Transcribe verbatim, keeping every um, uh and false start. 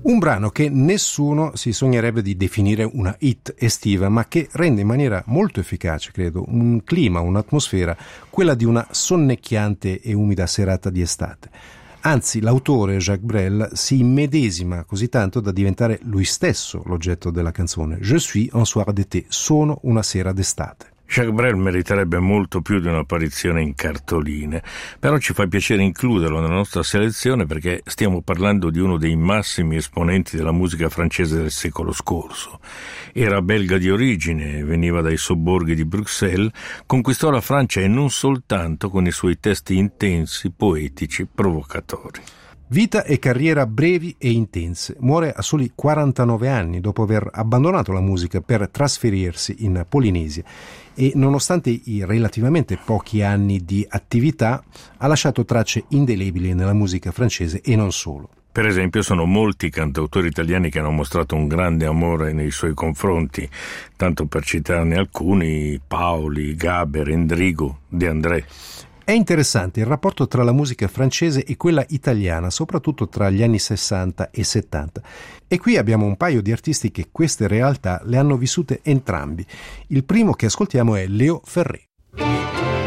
Un brano che nessuno si sognerebbe di definire una hit estiva, ma che rende in maniera molto efficace, credo, un clima, un'atmosfera, quella di una sonnecchiante e umida serata di estate. Anzi, l'autore, Jacques Brel, si immedesima così tanto da diventare lui stesso l'oggetto della canzone. Je suis un soir d'été, sono una sera d'estate. Jacques Brel meriterebbe molto più di un'apparizione in cartoline, però ci fa piacere includerlo nella nostra selezione perché stiamo parlando di uno dei massimi esponenti della musica francese del secolo scorso. Era belga di origine, veniva dai sobborghi di Bruxelles, conquistò la Francia e non soltanto con i suoi testi intensi, poetici, provocatori. Vita e carriera brevi e intense. Muore a soli quarantanove anni dopo aver abbandonato la musica per trasferirsi in Polinesia e, nonostante i relativamente pochi anni di attività, ha lasciato tracce indelebili nella musica francese e non solo. Per esempio, sono molti cantautori italiani che hanno mostrato un grande amore nei suoi confronti, tanto per citarne alcuni: Paoli, Gaber, Endrigo, De André. È interessante il rapporto tra la musica francese e quella italiana, soprattutto tra gli anni sessanta e settanta. E qui abbiamo un paio di artisti che queste realtà le hanno vissute entrambi. Il primo che ascoltiamo è Léo Ferré.